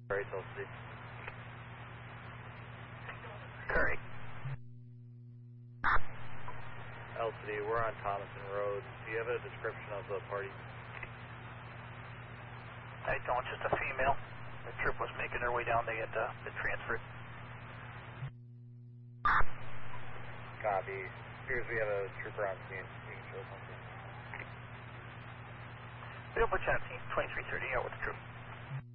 Curry, Tulsa. Curry. LCD, we're on Thomason Road. Do you have a description of the party? I don't, just a female. The troop was making their way down. They had been transferred. Copy. Appears we have a trooper on scene. You can show something. We don't put 2330 out with the troop.